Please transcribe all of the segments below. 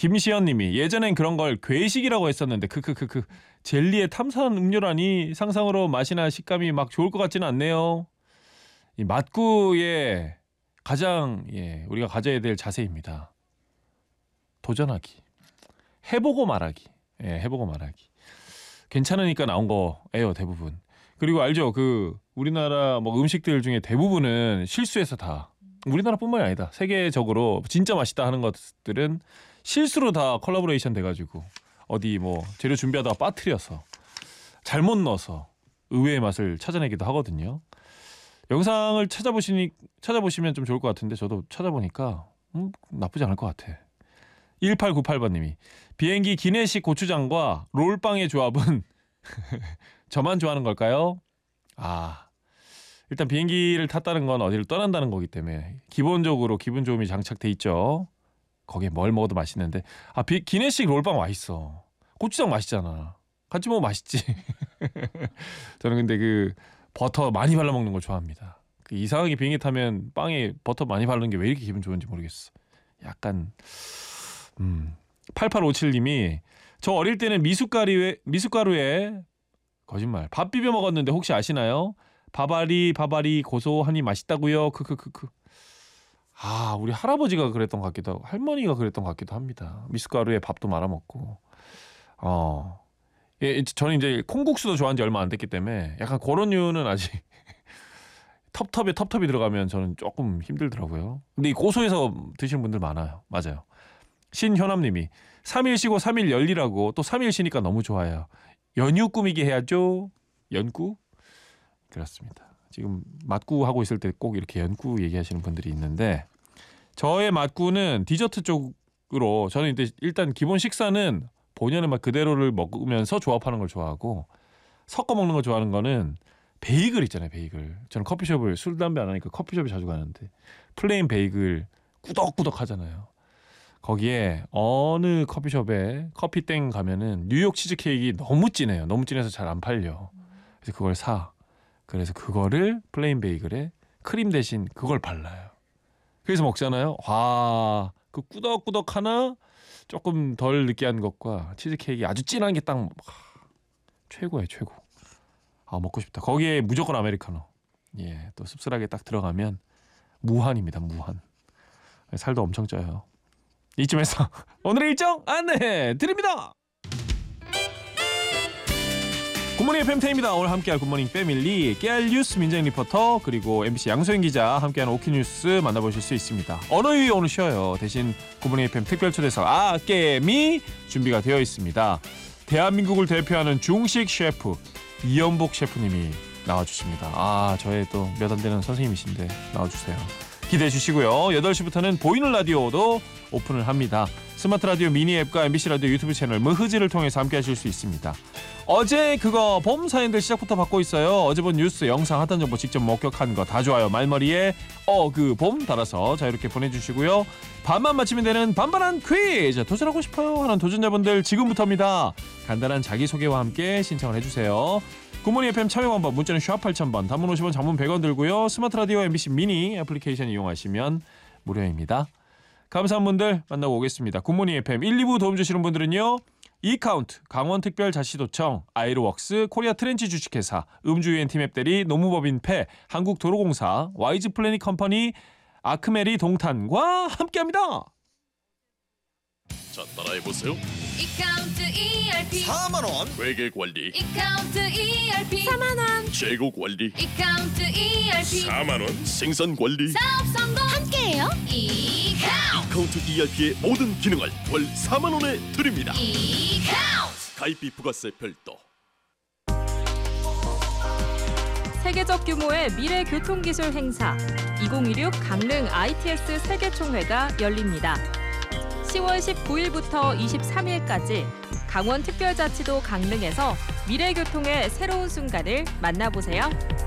김시연님이 예전엔 그런 걸 괴식이라고 했었는데 크크크크 젤리에 탐산 음료라니 상상으로 맛이나 식감이 막 좋을 것 같지는 않네요. 이 맛구의 가장 우리가 가져야 될 자세입니다. 도전하기, 해보고 말하기, 해보고 말하기. 괜찮으니까 나온 거예요 대부분. 그리고 알죠? 그 우리나라 뭐 음식들 중에 대부분은 실수해서 다. 우리나라뿐만이 아니다. 세계적으로 진짜 맛있다 하는 것들은 실수로 다 콜라보레이션 돼가지고 어디 뭐 재료 준비하다가 빠뜨려서 잘못 넣어서 의외의 맛을 찾아내기도 하거든요. 영상을 찾아보시면 좀 좋을 것 같은데 저도 찾아보니까 나쁘지 않을 것 같아. 1898번님이 비행기 기내식 고추장과 롤빵의 조합은 저만 좋아하는 걸까요? 일단 비행기를 탔다는 건 어디를 떠난다는 거기 때문에 기본적으로 기분 좋음이 장착돼 있죠. 거기에 뭘 먹어도 맛있는데 기내식 롤빵 맛있어. 고추장 맛있잖아. 같이 먹으면 맛있지. 저는 근데 그 버터 많이 발라 먹는 걸 좋아합니다. 그 이상하게 비행기 타면 빵에 버터 많이 바르는 게 왜 이렇게 기분 좋은지 모르겠어. 약간 8857님이 저 어릴 때는 미숫가루에 거짓말 밥 비벼 먹었는데 혹시 아시나요? 바바리 고소하니 맛있다고요. 크크크크. 우리 할아버지가 그랬던 것 같기도 하고 할머니가 그랬던 것 같기도 합니다. 미숫가루에 밥도 말아 먹고. 저는 이제 콩국수도 좋아한 지 얼마 안 됐기 때문에 약간 그런 류는 아직 텁텁이 들어가면 저는 조금 힘들더라고요. 근데 이 고소해서 드시는 분들 많아요. 맞아요. 신현암님이 3일 쉬고 3일 열리라고 또 3일 쉬니까 너무 좋아요. 연휴 꾸미기 해야죠. 연구? 그렇습니다. 지금 맛구 하고 있을 때 꼭 이렇게 연구 얘기하시는 분들이 있는데 저의 맛구는 디저트 쪽으로 저는 일단 기본 식사는 본연의 맛 그대로를 먹으면서 조합하는 걸 좋아하고 섞어 먹는 걸 좋아하는 거는 베이글 있잖아요. 베이글. 저는 커피숍을 술 담배 안 하니까 커피숍에 자주 가는데 플레인 베이글 꾸덕꾸덕 하잖아요. 거기에 어느 커피숍에 커피땡 가면은 뉴욕 치즈케이크 너무 진해요. 너무 진해서 잘 안 팔려. 그래서 그걸 사. 그래서 그거를 플레인 베이글에 크림 대신 그걸 발라요. 그래서 먹잖아요. 그 꾸덕꾸덕 하나 조금 덜 느끼한 것과 치즈케이크 아주 진한 게 딱 최고예요. 최고. 먹고 싶다. 거기에 무조건 아메리카노. 또 씁쓸하게 딱 들어가면 무한입니다. 무한. 살도 엄청 쪄요. 이쯤에서 오늘의 일정 안내 드립니다. 굿모닝 FM 태입니다. 오늘 함께할 굿모닝 패밀리 깨알 뉴스 민정 리포터 그리고 MBC 양소영 기자 함께하는 오키뉴스 만나보실 수 있습니다. 언어유희 오늘 쉬어요. 대신 굿모닝 FM 특별 초대석 깨미 준비가 되어 있습니다. 대한민국을 대표하는 중식 셰프 이연복 셰프님이 나와주십니다. 저의 또 몇 안 되는 선생님이신데 나와주세요. 기대해 주시고요. 8시부터는 보이는 라디오도 오픈을 합니다. 스마트 라디오 미니 앱과 MBC 라디오 유튜브 채널 무흐지를 통해서 함께 하실 수 있습니다. 어제 그거 봄 사연들 시작부터 받고 있어요. 어제 본 뉴스, 영상, 핫한 정보 직접 목격한 거 다 좋아요. 말머리에 그 봄 달아서 자유롭게 보내주시고요. 반만 맞히면 되는 반반한 퀴즈 도전하고 싶어요 하는 도전자분들 지금부터입니다. 간단한 자기소개와 함께 신청을 해주세요. 굿모닝 FM 참여 방법 문자는 샵 8000번 단문 50원 장문 100원 들고요. 스마트 라디오 MBC 미니 애플리케이션 이용하시면 무료입니다. 감사한 분들 만나고 오겠습니다. 굿모닝 FM 1, 2부 도움 주시는 분들은요. 이카운트, 강원특별자치도청, 아이로웍스, 코리아 트렌치 주식회사, 음주유엔 티맵대리, 노무법인패, 한국도로공사, 와이즈 플래닛 컴퍼니, 아크메리 동탄과 함께합니다. 자, 따라해보세요. 이카운트 ERP 4만원 회계관리, 이카운트 ERP 4만원 재고관리, 이카운트 ERP 4만원 생산관리. 사업 성공 함께해요. 이카운트 ERP의 모든 기능을 월 4만원에 드립니다. 이카운트 가입비 부가세 별도. 세계적 규모의 미래 교통기술 행사 2016 강릉 ITS 세계총회가 열립니다. 10월 19일부터 23일까지 강원특별자치도 강릉에서 미래교통의 새로운 순간을 만나보세요.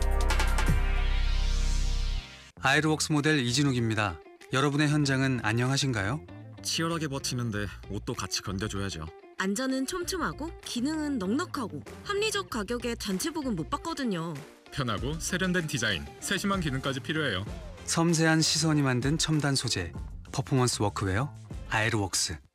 아이로웍스 모델 이진욱입니다. 여러분의 현장은 안녕하신가요? 치열하게 버티는데 옷도 같이 견뎌줘야죠. 안전은 촘촘하고 기능은 넉넉하고 합리적 가격에 단체복은 못 받거든요. 편하고 세련된 디자인, 세심한 기능까지 필요해요. 섬세한 시선이 만든 첨단 소재, 퍼포먼스 워크웨어, 아이로웍스.